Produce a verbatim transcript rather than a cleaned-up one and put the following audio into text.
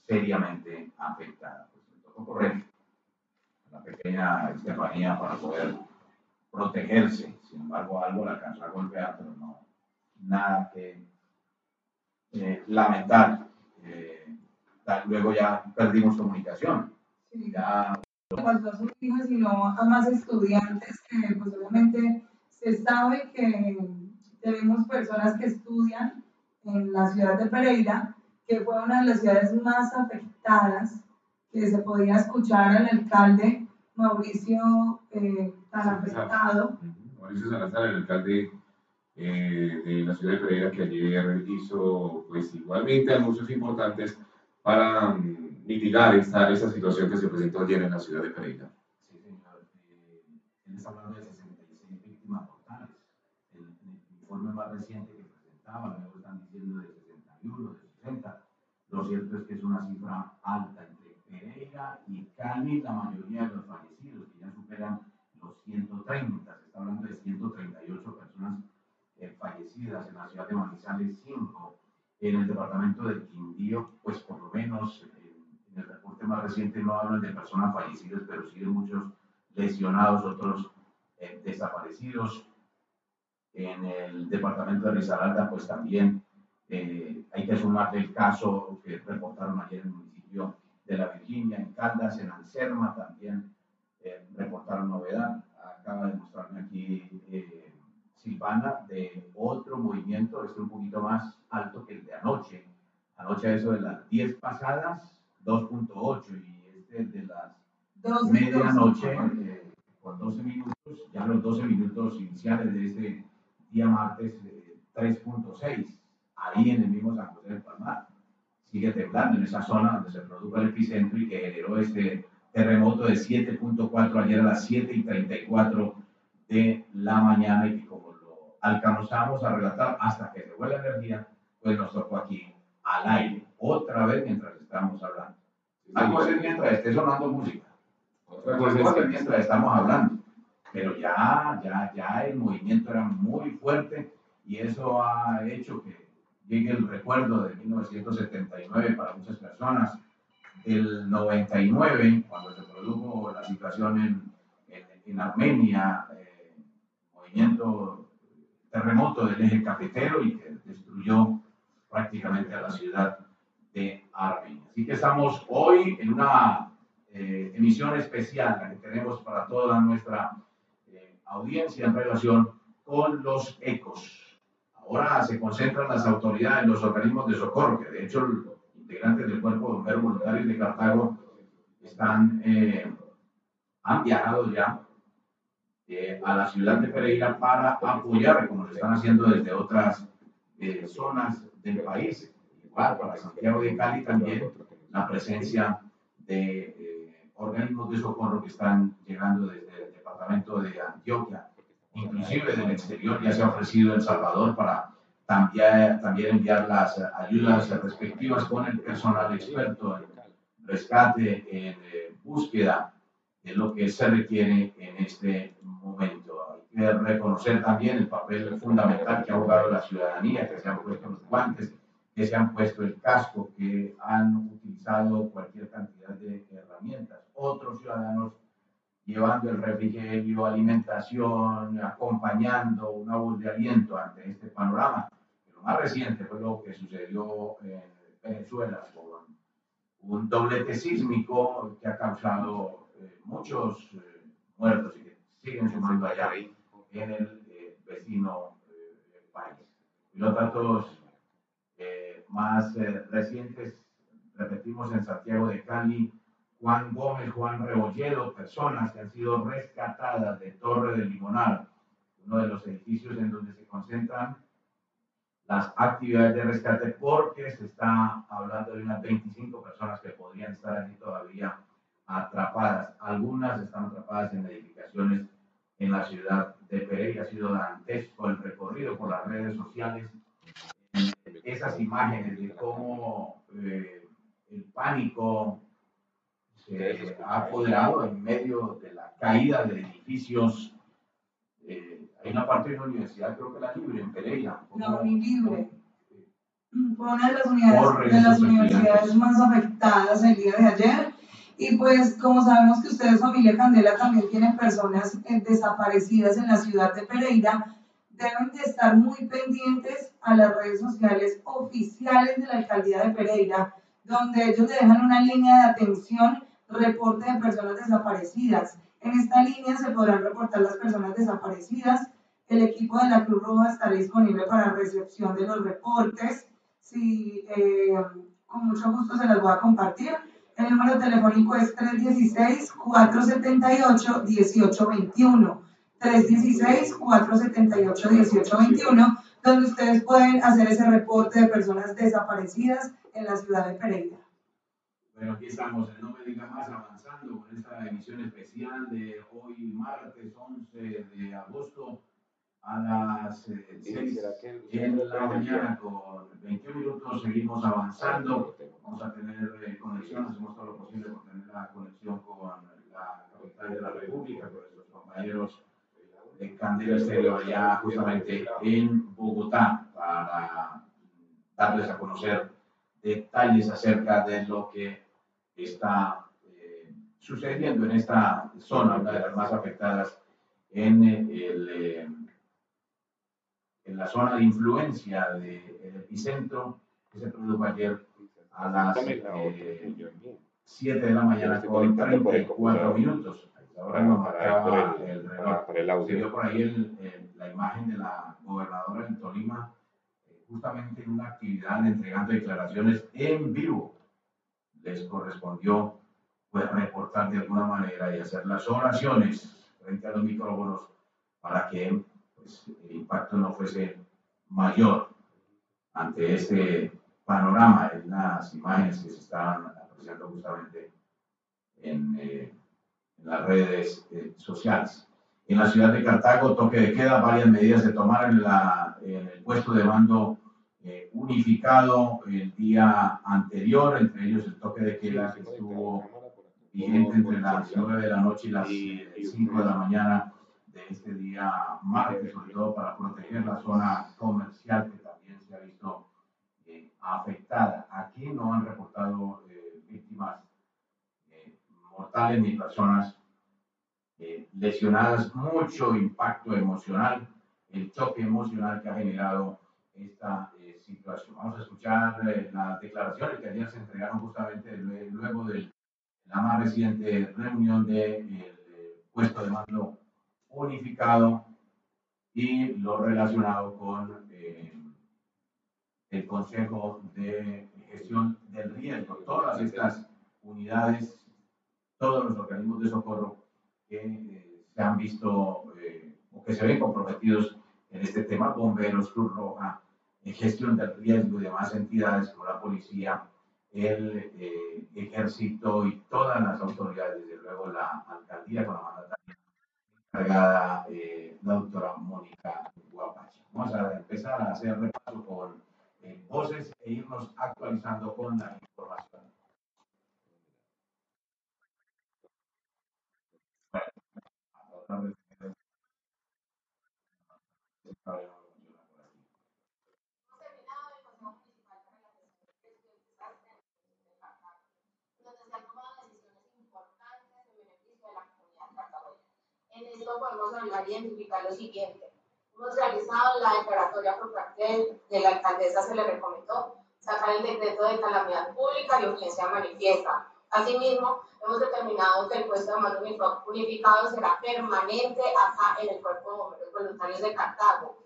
seriamente afectada. Pues me tocó correr a la pequeña Estefanía para poder protegerse. Sin embargo, algo la alcanzó a golpear, pero no, nada que eh, lamentar. Eh, luego ya perdimos comunicación. Sí. Ya pasó a sus hijos, sino a más estudiantes que pues obviamente se sabe que tenemos personas que estudian en la ciudad de Pereira, que fue una de las ciudades más afectadas, que se podía escuchar al alcalde Mauricio eh, tan afectado. Mauricio Salazar, el alcalde eh, de la ciudad de Pereira, que ayer hizo pues igualmente anuncios importantes para um, mitigar esta, esta situación que se presentó ayer en la ciudad de Pereira. Sí, señor. Eh, él está hablando de sesenta y seis víctimas mortales. El, el informe más reciente que presentaba, luego están diciendo de sesenta y uno, de sesenta. Lo cierto es que es una cifra alta. Entre Pereira y Cali, la mayoría de los fallecidos, que ya superan los ciento treinta. Se está hablando de ciento treinta y ocho personas eh, fallecidas. En la ciudad de Manizales, cinco. En el departamento del Quindío, pues por lo menos eh, en el reporte más reciente no hablan de personas fallecidas, pero sí de muchos lesionados, otros eh, desaparecidos. En el departamento de Risaralda, pues también eh, hay que sumar el caso que reportaron ayer en el municipio de La Virginia, en Caldas, en Anserma también eh, reportaron novedad. Acaba de mostrarme aquí eh, Silvana de otro movimiento, este un poquito más alto que el de anoche. Anoche eso de las diez pasadas, dos punto ocho, y este de las medianoche, eh, con doce minutos, ya los doce minutos iniciales de este día martes, eh, tres punto seis, ahí en el mismo San José del Palmar. Sigue temblando en esa zona donde se produjo el epicentro y que generó este terremoto de siete punto cuatro ayer a las siete y treinta y cuatro de la mañana, y que como lo alcanzamos a relatar hasta que se fue la energía, pues nos tocó aquí al aire, otra vez mientras estamos hablando. Algo es mientras esté sonando música, otra cosa es mientras estamos hablando, pero ya, ya, ya el movimiento era muy fuerte y eso ha hecho que llegue el recuerdo de mil novecientos setenta y nueve para muchas personas, del noventa y nueve, cuando se produjo la situación en, en, en Armenia, eh, movimiento terremoto del eje cafetero y que destruyó prácticamente a la ciudad de Armenia. Así que estamos hoy en una eh, emisión especial, la que tenemos para toda nuestra eh, audiencia en relación con los ecos. Ahora se concentran las autoridades, los organismos de socorro, que de hecho los integrantes del Cuerpo de Bomberos Voluntarios de Cartago están, eh, han viajado ya eh, a la ciudad de Pereira para apoyar, como lo están haciendo desde otras eh, zonas del país. Igual para Santiago de Cali también la presencia de eh, organismos de socorro que están llegando desde el departamento de Antioquia, inclusive del exterior. Ya se ha ofrecido El Salvador para también, también enviar las ayudas respectivas con el personal experto en rescate, en eh, búsqueda de lo que se requiere en este momento. Hay que reconocer también el papel fundamental que ha jugado la ciudadanía, que se han puesto los guantes, que se han puesto el casco, que han utilizado cualquier cantidad de herramientas. Otros ciudadanos llevando el refrigerio, alimentación, acompañando una voz de aliento ante este panorama. Lo más reciente fue lo que sucedió en Venezuela con un doblete sísmico que ha causado eh, muchos eh, muertos y que siguen sumando allá en el eh, vecino eh, país. Y los datos eh, más eh, recientes, repetimos, en Santiago de Cali, Juan Gómez, Juan Rebolledo, personas que han sido rescatadas de Torre del Limonar, uno de los edificios en donde se concentran las actividades de rescate, porque se está hablando de unas veinticinco personas que podrían estar allí todavía atrapadas. Algunas están atrapadas en edificaciones en la ciudad de Pereira. Ha sido dantesco el recorrido por las redes sociales, esas imágenes de cómo eh, el pánico se ha apoderado en medio de la caída de edificios. Eh, hay una parte de la universidad, creo que la Libre, en Pereira. No, ni Libre. Fue una de las, unidades, de las universidades más afectadas el día de ayer. Y pues, como sabemos que ustedes, familia Candela, también tienen personas eh, desaparecidas en la ciudad de Pereira, deben de estar muy pendientes a las redes sociales oficiales de la alcaldía de Pereira, donde ellos le dejan una línea de atención, reporte de personas desaparecidas. En esta línea se podrán reportar las personas desaparecidas. El equipo de la Cruz Roja estará disponible para recepción de los reportes. Sí, eh, con mucho gusto se las voy a compartir. El número telefónico es tres uno seis, cuatro siete ocho, uno ocho dos uno. tres uno seis, cuatro siete ocho, uno ocho dos uno, donde ustedes pueden hacer ese reporte de personas desaparecidas en la ciudad de Pereira. Bueno, aquí estamos en No Me Diga Más, avanzando con esta emisión especial de hoy, martes once de agosto, a las eh, seis en la mañana con veintiún minutos. Seguimos avanzando. Vamos a tener eh, conexión, hacemos todo lo posible por tener la conexión con la capital de la República, con nuestros compañeros de Candela Estéreo allá justamente en Bogotá, para darles a conocer detalles acerca de lo que está eh, sucediendo en esta zona, una de las más afectadas en el eh, en la zona de influencia del epicentro, que se produjo ayer a las eh, siete de la mañana con treinta y cuatro minutos. Ahora nos marcaba el reloj. Se vio por ahí el, el, la imagen de la gobernadora del Tolima, eh, justamente en una actividad entregando declaraciones en vivo. Les correspondió pues reportar de alguna manera y hacer las oraciones frente a los micrófonos para que pues, el impacto no fuese mayor ante este panorama en las imágenes que se estaban apreciando justamente en, eh, en las redes eh, sociales. En la ciudad de Cartago, toque de queda, varias medidas se tomaron en, la, en el puesto de mando eh, unificado el día anterior, entre ellos el toque de queda que estuvo vigente entre las nueve de la noche y las cinco de la mañana de este día martes, sobre todo para proteger la zona comercial que también se ha visto eh, afectada. Aquí no han reportado eh, víctimas eh, mortales ni personas eh, lesionadas. Mucho impacto emocional, el choque emocional que ha generado esta eh, situación. Vamos a escuchar eh, las declaraciones que ayer se entregaron justamente luego de la más reciente reunión del de, de puesto de mando unificado y lo relacionado con eh, el Consejo de Gestión del Riesgo. Todas estas unidades, todos los organismos de socorro que eh, se han visto eh, o que se ven comprometidos en este tema, bomberos, Cruz Roja, eh, gestión del riesgo y demás entidades como la policía, el eh, ejército y todas las autoridades, desde luego la alcaldía con la mandataria encargada, eh, la doctora Mónica Guapacha. Vamos a empezar a hacer repaso con eh, voces e irnos actualizando con la información. Bueno, en esto podemos hablar y identificar lo siguiente. Hemos realizado la declaratoria por parte de la alcaldesa, se le recomendó sacar el decreto de calamidad pública y urgencia manifiesta. Asimismo, hemos determinado que el puesto de mando unificado será permanente acá en el Cuerpo de Bomberos Voluntarios de Cartago.